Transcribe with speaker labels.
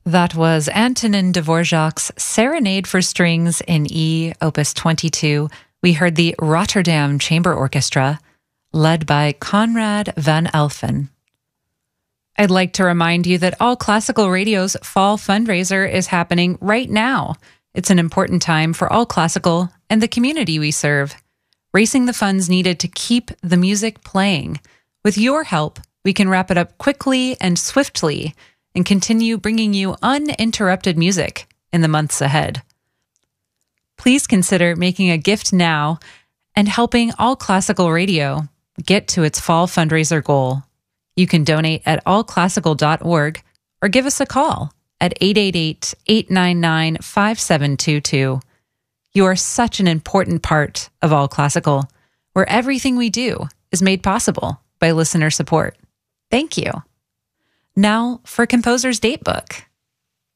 Speaker 1: That was Antonin Dvorak's Serenade for Strings in E, Opus 22. We heard the Rotterdam Chamber Orchestra, led by Conrad van Elfen. I'd like to remind you that All Classical Radio's fall fundraiser is happening right now. It's an important time for All Classical and the community we serve, raising the funds needed to keep the music playing. With your help, we can wrap it up quickly and swiftly and continue bringing you uninterrupted music in the months ahead. Please consider making a gift now and helping All Classical Radio get to its fall fundraiser goal. You can donate at allclassical.org or give us a call at 888-899-5722. You are such an important part of All Classical, where everything we do is made possible by listener support. Thank you. Now for Composer's Datebook.